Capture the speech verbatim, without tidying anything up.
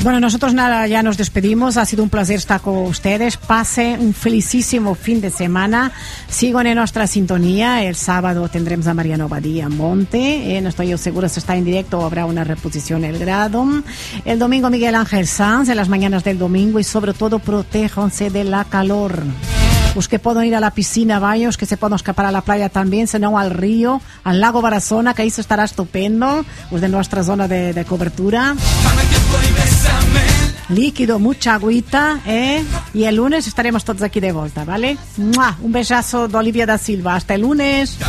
Bueno, nosotros nada, ya nos despedimos. Ha sido un placer estar con ustedes. Pase un felicísimo fin de semana. Sigan en nuestra sintonía. El sábado tendremos a Mariano Badía Monte. Eh, no estoy yo segura si está en directo o habrá una reposición El Grado. El domingo Miguel Ángel Sanz en las mañanas del domingo. Y sobre todo, protéjanse de la calor. Los que puedan ir a la piscina, vayos, que se puedan escapar a la playa también, si no al río, al lago Barazona, que ahí se estará estupendo, pues de nuestra zona de, de cobertura. Líquido, mucha agüita, ¿eh? Y el lunes estaremos todos aquí de vuelta, ¿vale? ¡Mua! Un besazo de Olivia da Silva. Hasta el lunes.